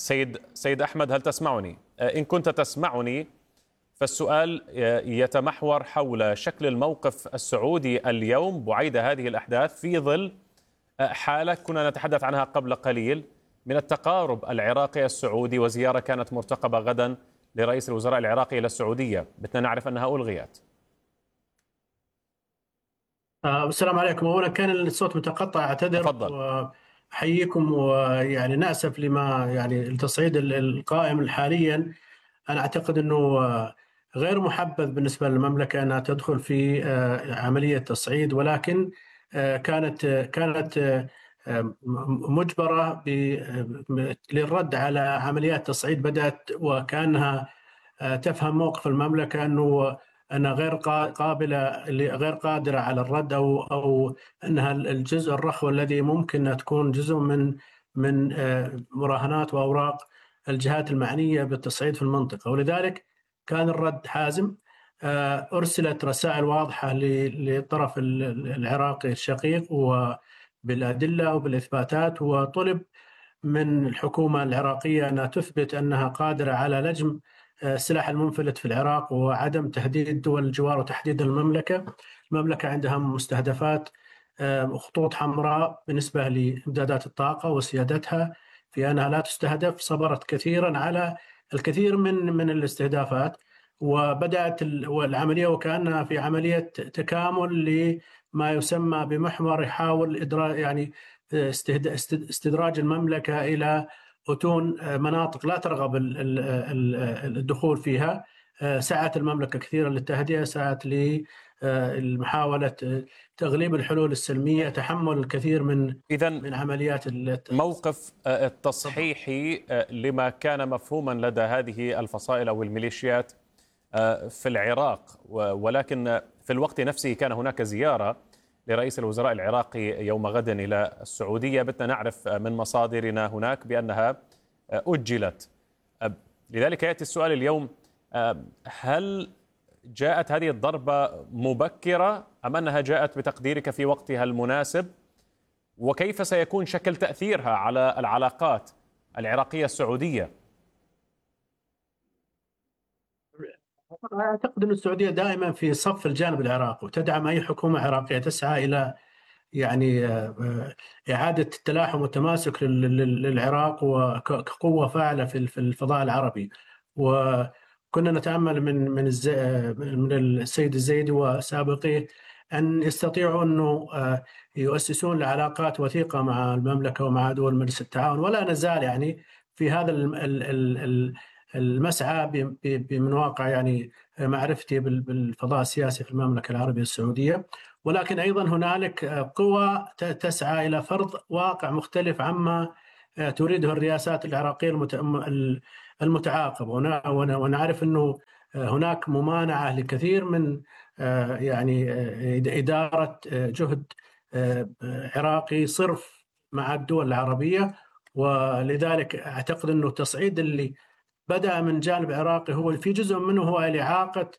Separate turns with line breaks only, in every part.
سيد أحمد، هل تسمعني؟ إن كنت تسمعني فالسؤال يتمحور حول شكل الموقف السعودي اليوم بعيد هذه الأحداث في ظل حالة كنا نتحدث عنها قبل قليل من التقارب العراقي السعودي، وزيارة كانت مرتقبة غدا لرئيس الوزراء العراقي إلى السعودية، بتنا نعرف أنها ألغيت.
السلام عليكم. أولا كان الصوت متقطع، أعتذر.
تفضل.
وأحييكم، ويعني نأسف لما يعني التصعيد القائم حاليا. أنا أعتقد أنه غير محبذ بالنسبة للمملكة أنها تدخل في عملية تصعيد، ولكن كانت مجبرة للرد على عمليات تصعيد بدأت، وكأنها تفهم موقف المملكة أنها غير قابلة، غير قادرة على الرد، أو أنها الجزء الرخو الذي ممكن تكون جزء من مراهنات وأوراق الجهات المعنية بالتصعيد في المنطقة. ولذلك كان الرد حازم. أرسلت رسائل واضحة للطرف العراقي الشقيق وبالأدلة وبالإثباتات، وطلب من الحكومة العراقية أنها تثبت أنها قادرة على لجم السلاح المنفلت في العراق وعدم تهديد دول الجوار وتحديد المملكة. المملكة عندها مستهدفات، خطوط حمراء بالنسبة لإمدادات الطاقة وسيادتها في أنها لا تستهدف. صبرت كثيرا على الكثير من الاستهدافات، وبدأت العملية وكأنها في عملية تكامل لما يسمى بمحور يحاول يعني استدراج المملكة إلى أتون مناطق لا ترغب الدخول فيها. سعت المملكة كثيرا للتهدئة، سعت لمحاولة تغليب الحلول السلمية، تحمل الكثير من عمليات
موقف التصحيحي لما كان مفهوما لدى هذه الفصائل أو الميليشيات في العراق. ولكن في الوقت نفسه كان هناك زيارة لرئيس الوزراء العراقي يوم غد إلى السعودية، بدنا نعرف من مصادرنا هناك بأنها أجلت. لذلك يأتي السؤال اليوم: هل جاءت هذه الضربة مبكرة أم أنها جاءت بتقديرك في وقتها المناسب؟ وكيف سيكون شكل تأثيرها على العلاقات العراقية السعودية؟
أعتقد أن السعودية دائما في صف الجانب العراقي، وتدعم أي حكومة عراقية تسعى إلى يعني إعادة التلاحم والتماسك للعراق وكقوة فاعلة في الفضاء العربي. وكنا نتأمل من السيد الزيدي وسابقيه أن يستطيعوا أنه يؤسسون لعلاقات وثيقة مع المملكة ومع دول مجلس التعاون، ولا نزال يعني في هذا المسعى من واقع يعني معرفتي بالفضاء السياسي في المملكة العربية السعودية. ولكن أيضا هنالك قوى تسعى إلى فرض واقع مختلف عما تريده الرئاسات العراقية المتعاقبة. ونعرف أنه هناك ممانعة لكثير من يعني إدارة جهد عراقي صرف مع الدول العربية. ولذلك أعتقد أنه التصعيد اللي بدأ من جانب عراقي هو في جزء منه هو لإعاقة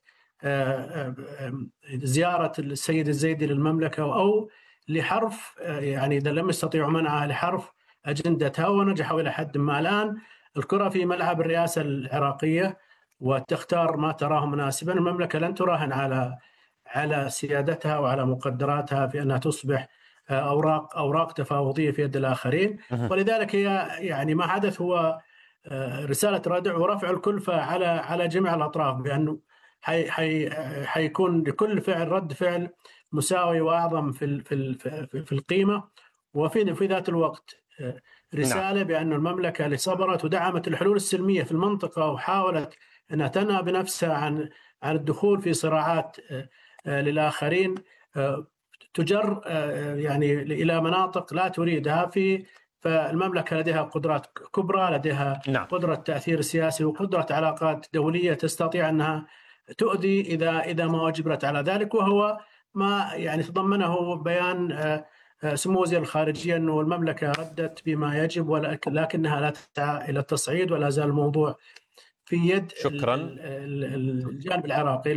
زيارة السيد الزيدي للمملكة، أو لحرف يعني إذا لم يستطيعوا منعها لحرف أجندتها، ونجحوا إلى حد ما. الآن الكرة في ملعب الرئاسة العراقية وتختار ما تراه مناسبا. المملكة لن تراهن على سيادتها وعلى مقدراتها في أنها تصبح أوراق تفاوضية في يد الآخرين. ولذلك هي يعني ما حدث هو رسالة ردع ورفع الكلفة على جميع الأطراف، بأنه حيكون لكل فعل رد فعل مساوي وأعظم في القيمة، وفي ذات الوقت رسالة بأن المملكة اللي صبرت ودعمت الحلول السلمية في المنطقة وحاولت أنها تنهى بنفسها عن الدخول في صراعات للآخرين، تجر يعني إلى مناطق لا تريدها. فالمملكة لديها قدرات كبرى، لديها قدرة تأثير سياسي وقدرة علاقات دولية تستطيع أنها تؤذي إذا ما أجبرت على ذلك، وهو ما يعني تضمنه بيان سمو وزير الخارجية أنه المملكة ردت بما يجب، ولكنها لا تسعى إلى التصعيد، ولا زال الموضوع في يد الجانب العراقي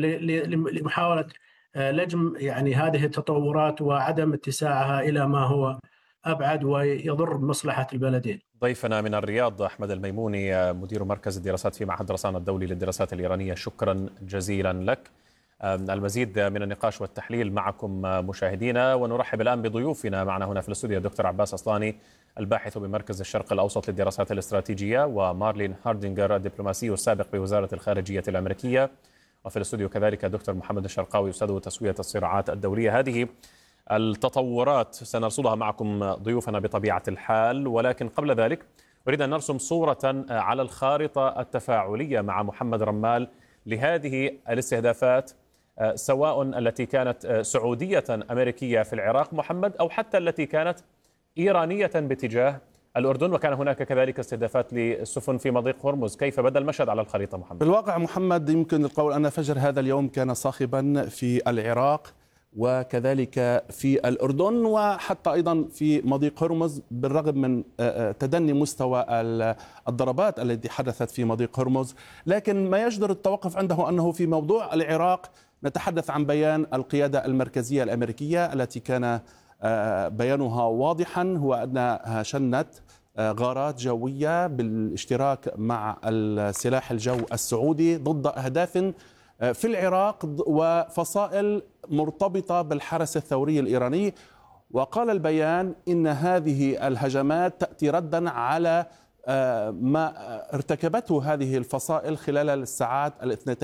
لمحاولة لجم يعني هذه التطورات وعدم اتساعها إلى ما هو أبعد ويضر بمصلحة البلدين.
ضيفنا من الرياض أحمد الميموني، مدير مركز الدراسات في معهد رسانة الدولي للدراسات الإيرانية، شكرا جزيلا لك. المزيد من النقاش والتحليل معكم مشاهدينا، ونرحب الآن بضيوفنا معنا هنا في الاستوديو دكتور عباس أصلاني الباحث بمركز الشرق الأوسط للدراسات الاستراتيجية، ومارلين هاردينغر الدبلوماسي السابق بوزارة الخارجية الأمريكية، وفي الاستوديو كذلك دكتور محمد الشرقاوي أستاذ تسوية الصراعات الدولية. هذه التطورات سنرصدها معكم ضيوفنا بطبيعة الحال، ولكن قبل ذلك أريد أن نرسم صورة على الخارطة التفاعلية مع محمد رمال لهذه الاستهدافات، سواء التي كانت سعودية أمريكية في العراق محمد، أو حتى التي كانت إيرانية باتجاه الأردن، وكان هناك كذلك استهدافات للسفن في مضيق هرمز. كيف بدا المشهد على الخريطة محمد؟
بالواقع محمد يمكن القول أن فجر هذا اليوم كان صاخبا في العراق وكذلك في الأردن وحتى أيضا في مضيق هرمز، بالرغم من تدني مستوى الضربات التي حدثت في مضيق هرمز. لكن ما يجدر التوقف عنده أنه في موضوع العراق نتحدث عن بيان القيادة المركزية الأمريكية التي كان بيانها واضحا، هو أنها شنت غارات جوية بالاشتراك مع السلاح الجو السعودي ضد أهداف في العراق وفصائل مرتبطة بالحرس الثوري الإيراني. وقال البيان إن هذه الهجمات تأتي ردا على ما ارتكبته هذه الفصائل خلال الساعات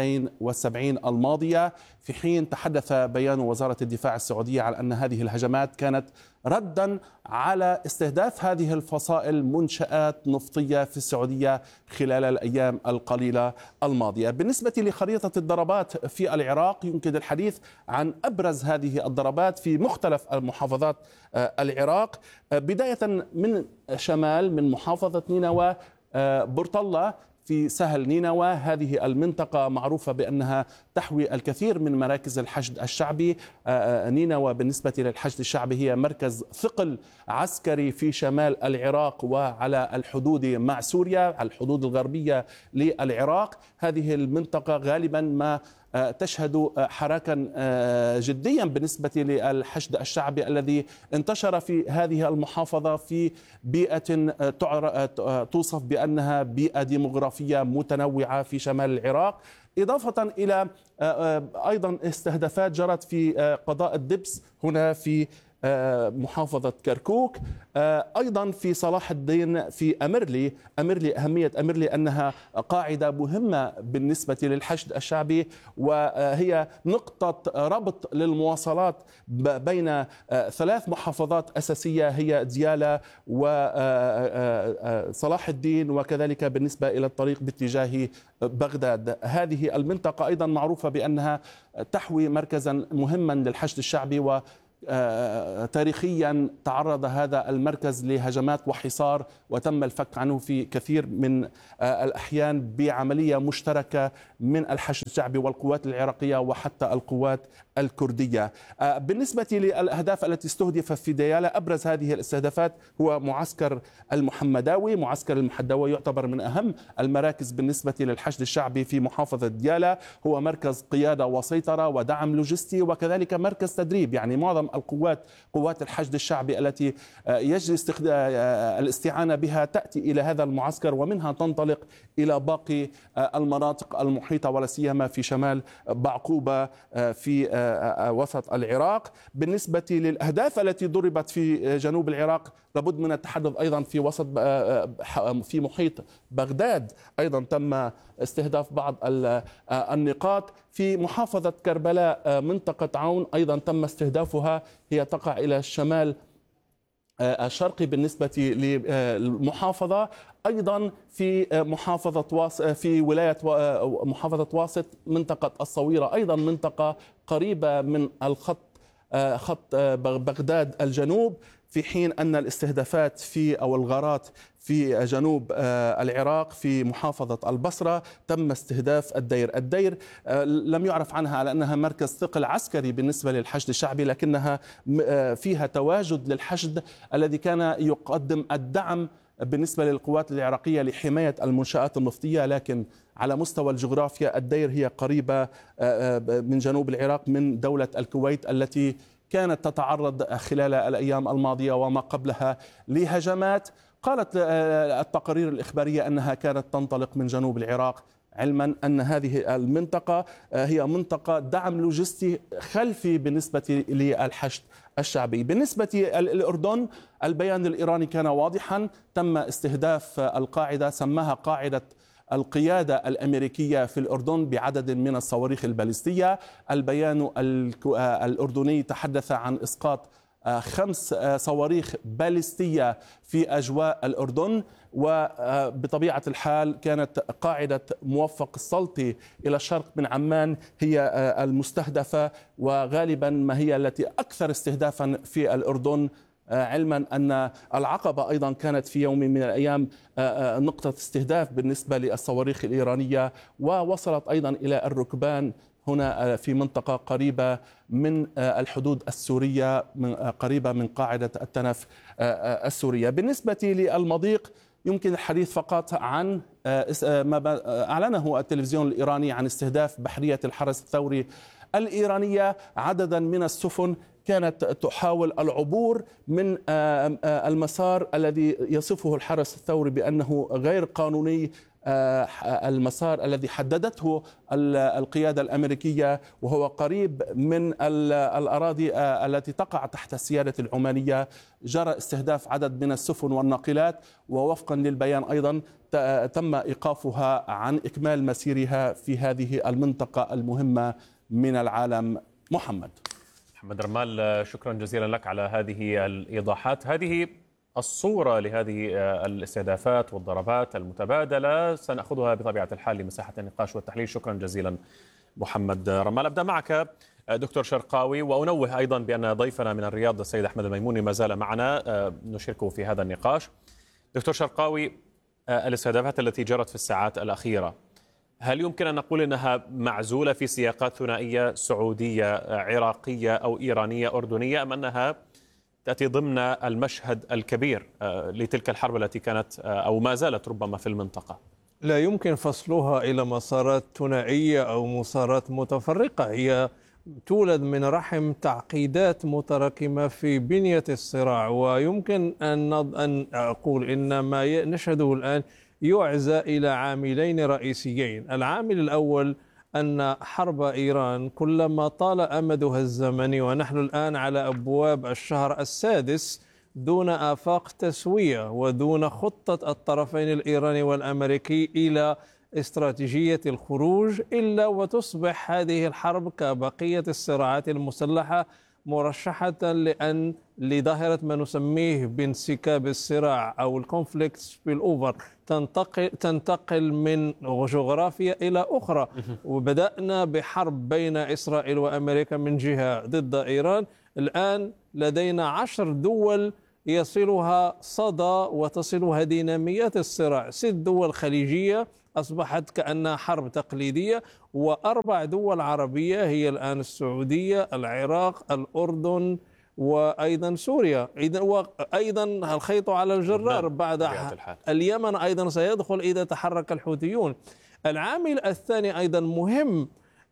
72 الماضية، في حين تحدث بيان وزارة الدفاع السعودية على أن هذه الهجمات كانت ردا على استهداف هذه الفصائل منشآت نفطية في السعودية خلال الأيام القليلة الماضية. بالنسبة لخريطة الضربات في العراق يمكن الحديث عن أبرز هذه الضربات في مختلف محافظات العراق، بداية من شمال من محافظة نينوى برطلة في سهل نينوى. هذه المنطقة معروفة بأنها تحوي الكثير من مراكز الحشد الشعبي. نينوى بالنسبة للحشد الشعبي هي مركز ثقل عسكري في شمال العراق وعلى الحدود مع سوريا، على الحدود الغربية للعراق. هذه المنطقة غالبا ما تشهد حراكا جديا بالنسبة للحشد الشعبي الذي انتشر في هذه المحافظة في بيئة توصف بأنها بيئة ديمغرافية متنوعة في شمال العراق، إضافة إلى أيضا استهدافات جرت في قضاء الدبس هنا في محافظة كركوك، أيضا في صلاح الدين في أمرلي أهمية أمرلي أنها قاعدة مهمة بالنسبة للحشد الشعبي، وهي نقطة ربط للمواصلات بين ثلاث محافظات أساسية هي ديالى وصلاح الدين، وكذلك بالنسبة إلى الطريق باتجاه بغداد. هذه المنطقة أيضا معروفة بأنها تحوي مركزا مهما للحشد الشعبي، و تاريخيا تعرض هذا المركز لهجمات وحصار وتم الفك عنه في كثير من الأحيان بعملية مشتركة من الحشد الشعبي والقوات العراقية وحتى القوات الكردية. بالنسبة للأهداف التي استهدف في ديالى، أبرز هذه الاستهدافات هو معسكر المحمداوي. معسكر المحمداوي يعتبر من أهم المراكز بالنسبة للحشد الشعبي في محافظة ديالى، هو مركز قيادة وسيطرة ودعم لوجستي وكذلك مركز تدريب. يعني معظم قوات الحشد الشعبي التي يجري الاستعانة بها تأتي إلى هذا المعسكر، ومنها تنطلق إلى باقي المناطق المحيطة ولا سيما في شمال بعقوبة في وسط العراق. بالنسبة للأهداف التي ضربت في جنوب العراق لابد من التحدث أيضا في وسط في محيط بغداد، أيضا تم استهداف بعض النقاط. في محافظة كربلاء منطقة عون أيضا تم استهدافها، هي تقع إلى الشمال الشرقي بالنسبة للمحافظة. أيضا في محافظة في ولاية محافظة واسط منطقة الصويرة، أيضا منطقة قريبة من خط بغداد الجنوب، في حين أن الاستهدافات أو الغارات في جنوب العراق في محافظة البصرة تم استهداف الدير لم يعرف عنها على أنها مركز ثقل عسكري بالنسبة للحشد الشعبي، لكنها فيها تواجد للحشد الذي كان يقدم الدعم بالنسبة للقوات العراقية لحماية المنشآت النفطية. لكن على مستوى الجغرافيا الدير هي قريبة من جنوب العراق من دولة الكويت التي كانت تتعرض خلال الأيام الماضية وما قبلها لهجمات. قالت التقارير الإخبارية أنها كانت تنطلق من جنوب العراق، علما أن هذه المنطقة هي منطقة دعم لوجستي خلفي بالنسبة للحشد الشعبي. بالنسبة للأردن البيان الإيراني كان واضحا، تم استهداف القاعدة، سماها قاعدة القيادة الأمريكية في الأردن بعدد من الصواريخ البالستية. البيان الأردني تحدث عن إسقاط 5 صواريخ باليستية في أجواء الأردن. وبطبيعة الحال كانت قاعدة موفق السلطي إلى الشرق من عمان هي المستهدفة، وغالبا ما هي التي أكثر استهدافا في الأردن، علما أن العقبة أيضا كانت في يوم من الأيام نقطة استهداف بالنسبة للصواريخ الإيرانية، ووصلت أيضا إلى الركبان هنا في منطقة قريبة من الحدود السورية، قريبة من قاعدة التنف السورية. بالنسبة للمضيق يمكن الحديث فقط عن ما أعلنه التلفزيون الإيراني عن استهداف بحرية الحرس الثوري الإيرانية. عددا من السفن كانت تحاول العبور من المسار الذي يصفه الحرس الثوري بأنه غير قانوني، المسار الذي حددته القيادة الأمريكية، وهو قريب من الأراضي التي تقع تحت السيادة العمانية. جرى استهداف عدد من السفن والناقلات، ووفقا للبيان أيضا تم إيقافها عن إكمال مسيرها في هذه المنطقة المهمة من العالم. محمد
رمال، شكرا جزيلا لك على هذه الإيضاحات. هذه الصورة لهذه الاستهدافات والضربات المتبادلة سنأخذها بطبيعة الحال لمساحة النقاش والتحليل. شكرا جزيلا محمد رمال. أبدأ معك دكتور شرقاوي، وأنوه أيضا بأن ضيفنا من الرياض السيد أحمد الميموني ما زال معنا نشاركه في هذا النقاش. دكتور شرقاوي، الاستهدافات التي جرت في الساعات الأخيرة هل يمكن أن نقول أنها معزولة في سياقات ثنائية سعودية عراقية أو إيرانية أردنية، أم أنها تأتي ضمن المشهد الكبير لتلك الحرب التي كانت أو ما زالت ربما في المنطقة؟
لا يمكن فصلها إلى مسارات ثنائية أو مسارات متفرقة، هي تولد من رحم تعقيدات متراكمة في بنية الصراع. ويمكن أن أقول إن ما نشهده الآن يعزى إلى عاملين رئيسيين. العامل الأول أن حرب إيران كلما طال أمدها الزمني، ونحن الآن على أبواب الشهر السادس دون آفاق تسوية ودون خطة الطرفين الإيراني والأمريكي إلى استراتيجية الخروج، إلا وتصبح هذه الحرب كبقية الصراعات المسلحة مرشحة لظاهرة ما نسميه بانسكاب الصراع أو الكونفليكت سبيل أوفر، تنتقل من جغرافيا إلى أخرى. وبدأنا بحرب بين إسرائيل وأمريكا من جهة ضد إيران، الآن لدينا 10 دول يصلها صدى وتصلها ديناميات الصراع، 6 دول خليجية أصبحت كأنها حرب تقليدية، و4 دول عربية هي الآن السعودية، العراق، الأردن، وأيضا سوريا، وأيضا الخيط على الجرار بعد اليمن أيضا سيدخل إذا تحرك الحوثيون. العامل الثاني أيضا مهم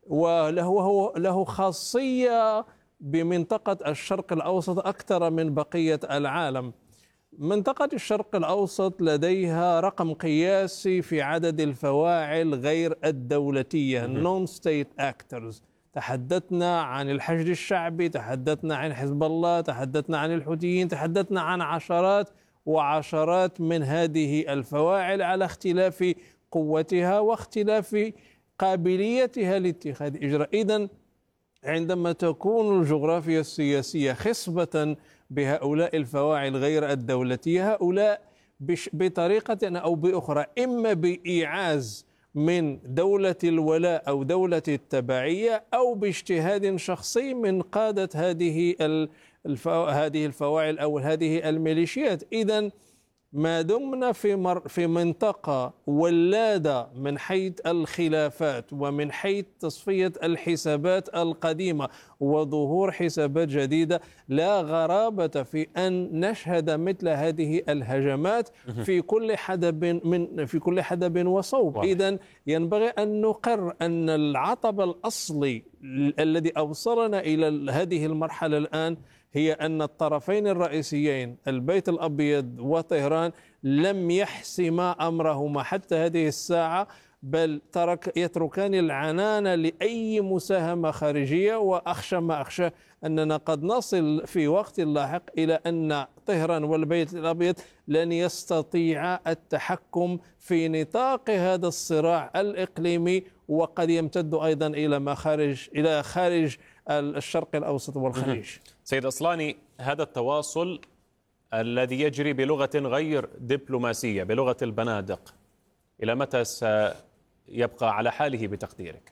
وله خاصية بمنطقة الشرق الأوسط أكثر من بقية العالم. منطقة الشرق الأوسط لديها رقم قياسي في عدد الفواعل غير الدولتية non-state actors. تحدثنا عن الحشد الشعبي، تحدثنا عن حزب الله، تحدثنا عن الحوثيين، تحدثنا عن عشرات وعشرات من هذه الفواعل على اختلاف قوتها واختلاف قابليتها لاتخاذ إجراء. إذن عندما تكون الجغرافيا السياسية خصبة بهؤلاء الفواعل غير الدولتية، هؤلاء بطريقة أو بأخرى إما بإيعاز من دولة الولاء أو دولة التبعية، أو باجتهاد شخصي من قادة هذه الفواعل أو هذه الميليشيات. إذن ما دمنا في منطقة ولادة من حيث الخلافات ومن حيث تصفية الحسابات القديمة وظهور حسابات جديدة، لا غرابة في أن نشهد مثل هذه الهجمات في كل حدب وصوب. إذن ينبغي أن نقر أن العطب الأصلي الذي أوصلنا إلى هذه المرحلة الآن هي أن الطرفين الرئيسيين البيت الأبيض وطهران لم يحسما أمرهما حتى هذه الساعة، بل يتركان العنان لأي مساهمة خارجية. وأخشى ما أخشى أننا قد نصل في وقت لاحق إلى أن طهران والبيت الأبيض لن يستطيع التحكم في نطاق هذا الصراع الإقليمي، وقد يمتد أيضا إلى خارج الشرق الأوسط والخليج.
سيد أصلاني، هذا التواصل الذي يجري بلغة غير دبلوماسية، بلغة البنادق، إلى متى سيبقى على حاله بتقديرك؟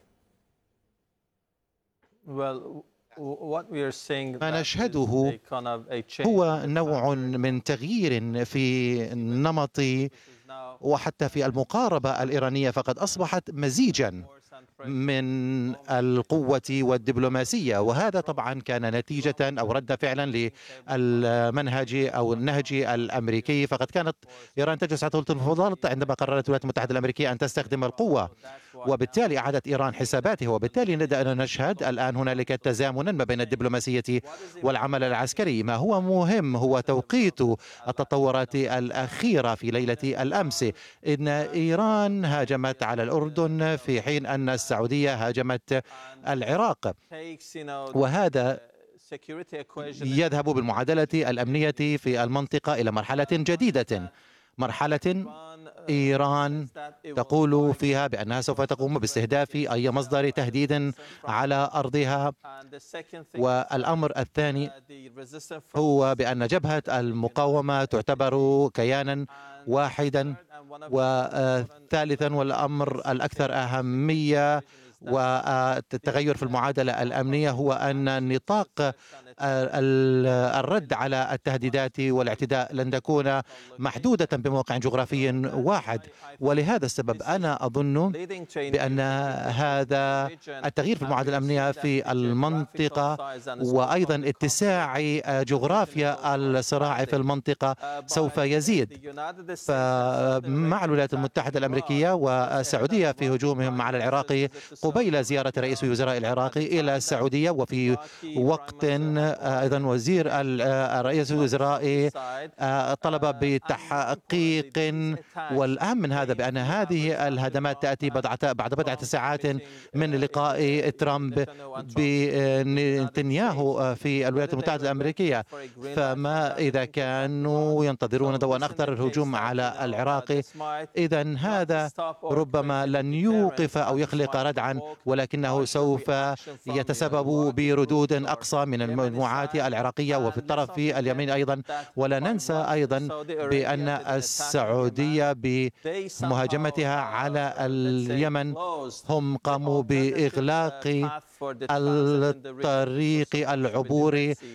ما نشهده هو نوع من تغيير في نمط وحتى في المقاربة الإيرانية، فقد أصبحت مزيجا من القوة والدبلوماسية، وهذا طبعا كان نتيجة أو رد فعلا للمنهج أو النهج الأمريكي. فقد كانت إيران تجلس على طاولة المفاوضات عندما قررت الولايات المتحدة الأمريكية أن تستخدم القوة، وبالتالي أعادت إيران حساباتها، وبالتالي نبدأ أن نشهد الآن هنالك تزامنا ما بين الدبلوماسية والعمل العسكري. ما هو مهم هو توقيت التطورات الأخيرة في ليلة الأمس، إن إيران هاجمت على الأردن في حين أن السعودية هاجمت العراق، وهذا يذهب بالمعادلة الأمنية في المنطقة إلى مرحلة جديدة، مرحلة إيران تقول فيها بأنها سوف تقوم باستهداف أي مصدر تهديد على أرضها. والأمر الثاني هو بأن جبهة المقاومة تعتبر كيانا واحدا. وثالثا والأمر الأكثر أهمية والتغير في المعادلة الأمنية هو أن نطاق الرد على التهديدات والاعتداء لن تكون محدودة بموقع جغرافي واحد. ولهذا السبب أنا أظن بأن هذا التغيير في المعادلة الأمنية في المنطقة وأيضا اتساع جغرافيا الصراع في المنطقة سوف يزيد. فمع الولايات المتحدة الأمريكية والسعودية في هجومهم على العراق قبيل زيارة رئيس الوزراء العراقي إلى السعودية، وفي وقت أيضا رئيس الوزراء طلب بتحقيق، والأهم من هذا بأن هذه الهجمات تأتي بعد بضعة ساعات من لقاء ترامب بنتنياهو في الولايات المتحدة الأمريكية. فما إذا كانوا ينتظرون ضوءا أخضر الهجوم على العراق، إذن هذا ربما لن يوقف أو يخلق ردعا، ولكنه سوف يتسبب بردود أقصى من المجموعات العراقية وفي الطرف اليمين أيضا. ولا ننسى أيضا بأن السعودية بمهاجمتها على اليمن هم قاموا بإغلاق الطريق العبوري